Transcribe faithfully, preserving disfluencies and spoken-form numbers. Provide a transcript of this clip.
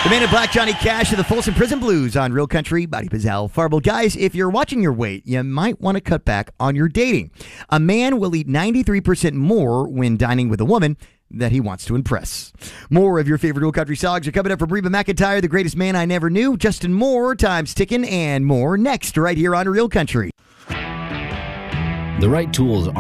The Man in Black, Johnny Cash, of the Folsom Prison Blues on Real Country. Body Pizzelle Farble. Guys, if you're watching your weight, you might want to cut back on your dating. A man will eat ninety-three percent more when dining with a woman that he wants to impress. More of your favorite Real Country songs are coming up from Reba McEntire, The Greatest Man I Never Knew, Justin Moore, Time's Ticking, and more next right here on Real Country. The right tools